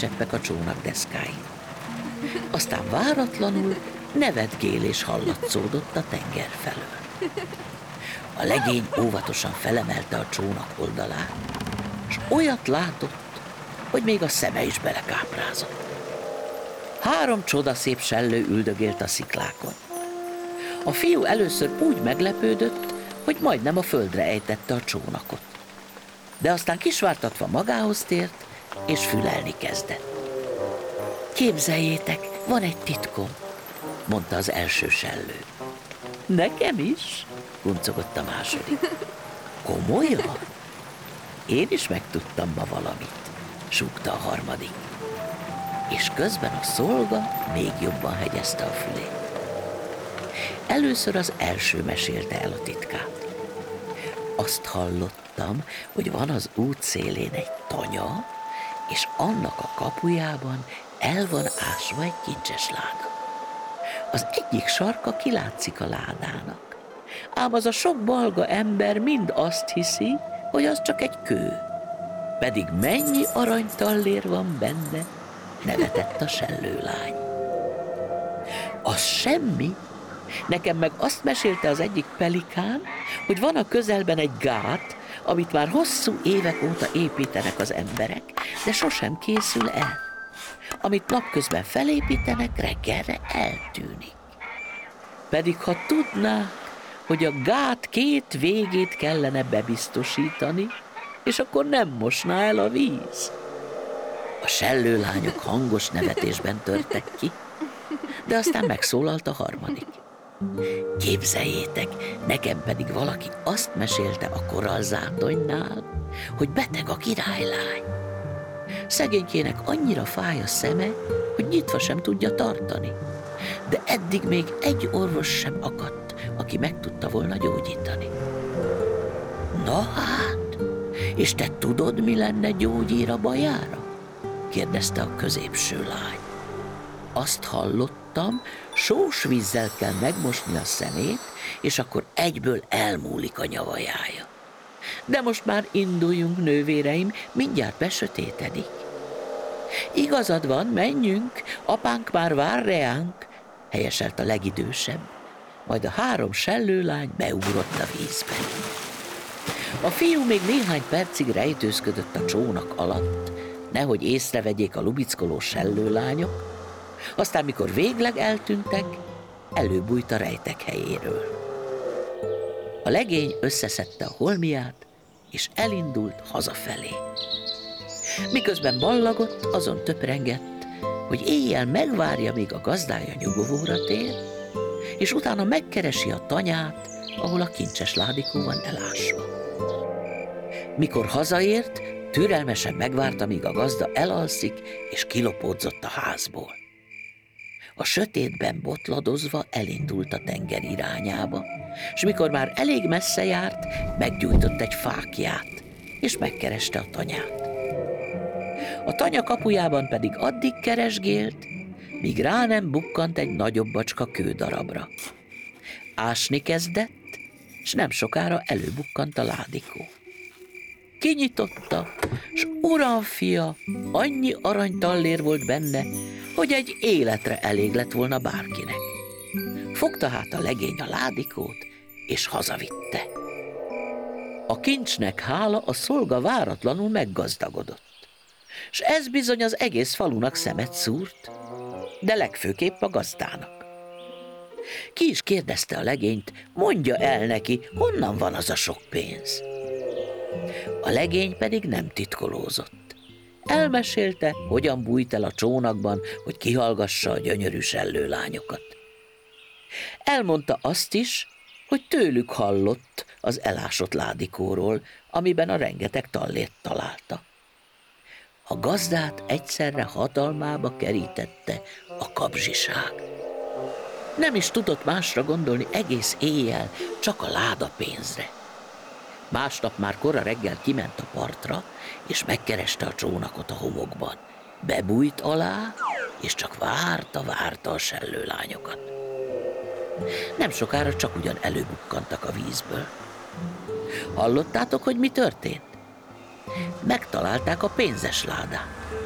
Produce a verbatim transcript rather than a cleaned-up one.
átcseppek a csónak deszkáin. Aztán váratlanul nevetgélés hallatszódott a tenger felől. A legény óvatosan felemelte a csónak oldalát, és olyat látott, hogy még a szeme is belekáprázott. Három csodaszép sellő üldögélt a sziklákon. A fiú először úgy meglepődött, hogy majdnem a földre ejtette a csónakot. De aztán kisvártatva magához tért, és fülelni kezdett. Képzeljétek, van egy titkom, mondta az első sellő. Nekem is, kuncogott a második. Komolyan? Én is megtudtam ma valamit, súgta a harmadik. És közben a szolga még jobban hegyezte a fülét. Először az első mesélte el a titkát. Azt hallottam, hogy van az út szélén egy tanya, és annak a kapujában el van ásva egy kincses láda. Az egyik sarka kilátszik a ládának, ám az a sok balga ember mind azt hiszi, hogy az csak egy kő. Pedig mennyi aranytallér van benne, nevetett a sellőlány. Az semmi. Nekem meg azt mesélte az egyik pelikán, hogy van a közelben egy gát, amit már hosszú évek óta építenek az emberek, de sosem készül el. Amit napközben felépítenek, reggelre eltűnik. Pedig ha tudnák, hogy a gát két végét kellene bebiztosítani, és akkor nem mosná el a víz. A sellőlányok hangos nevetésben törtek ki, de aztán megszólalt a harmadik. Képzeljétek, nekem pedig valaki azt mesélte a korallzátonynál, hogy beteg a királylány. Szegénykének annyira fáj a szeme, hogy nyitva sem tudja tartani. De eddig még egy orvos sem akadt, aki meg tudta volna gyógyítani. Na hát, és te tudod, mi lenne gyógyír a bajára? Kérdezte a középső lány. Azt hallottam, sós vízzel kell megmosni a szemét, és akkor egyből elmúlik a nyavajája. De most már induljunk, nővéreim, mindjárt besötétedik. Igazad van, menjünk, apánk már vár reánk, helyeselt a legidősebb, majd a három sellőlány beugrott a vízbe. A fiú még néhány percig rejtőzködött a csónak alatt, nehogy észrevegyék a lubickoló sellőlányok, aztán, mikor végleg eltűntek, előbújt a rejtek helyéről. A legény összeszedte a holmiát, és elindult hazafelé. Miközben ballagott, azon töprengett, hogy éjjel megvárja, míg a gazdája nyugovóra tér, és utána megkeresi a tanyát, ahol a kincses ládikó van elásva. Mikor hazaért, türelmesen megvárta, míg a gazda elalszik, és kilopódzott a házból. A sötétben botladozva elindult a tenger irányába, és mikor már elég messze járt, meggyújtott egy fáklyát, és megkereste a tanyát. A tanya kapujában pedig addig keresgélt, míg rá nem bukkant egy nagyobb bacska kődarabra. Ásni kezdett, és nem sokára előbukkant a ládikó. Kinyitotta, s uram fia, annyi aranytallér volt benne, hogy egy életre elég lett volna bárkinek. Fogta hát a legény a ládikót, és hazavitte. A kincsnek hála a szolga váratlanul meggazdagodott, s ez bizony az egész falunak szemet szúrt, de legfőképp a gazdának. Ki is kérdezte a legényt, mondja el neki, honnan van az a sok pénz. A legény pedig nem titkolózott. Elmesélte, hogyan bújt el a csónakban, hogy kihallgassa a gyönyörű sellőlányokat. Elmondta azt is, hogy tőlük hallott az elásott ládikóról, amiben a rengeteg tallért találta. A gazdát egyszerre hatalmába kerítette a kapzsiság. Nem is tudott másra gondolni egész éjjel, csak a láda pénzre. Másnap már kora reggel kiment a partra, és megkereste a csónakot a homokban. Bebújt alá, és csak várta-várta a sellőlányokat. Nem sokára csak ugyan előbukkantak a vízből. Hallottátok, hogy mi történt? Megtalálták a pénzes ládát.